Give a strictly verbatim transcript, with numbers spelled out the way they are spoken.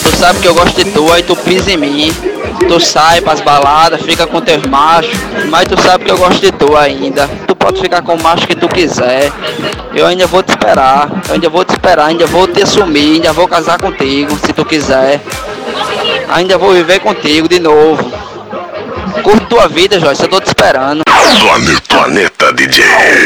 Tu sabe que eu gosto de tu, aí tu pisa em mim. Tu sai pras baladas, fica com teus machos, mas tu sabe que eu gosto de tu ainda. Tu pode ficar com o macho que tu quiser. Eu ainda vou te esperar, eu ainda vou te esperar, ainda vou te assumir, ainda vou casar contigo, se tu quiser. Ainda vou viver contigo de novo. Curte tua vida, Joyce, eu tô te esperando. Planeta, Planeta D J.